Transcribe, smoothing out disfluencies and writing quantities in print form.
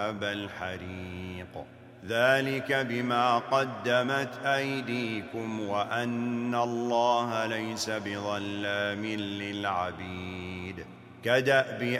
الحريق ذلك بما قدمت أيديكم وأن الله ليس بظلام للعبيد كدأب